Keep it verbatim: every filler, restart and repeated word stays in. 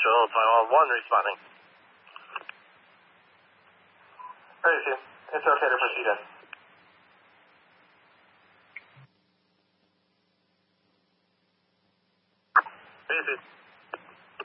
Central, Taiwan one responding. Very soon. It's okay to proceed in. Easy.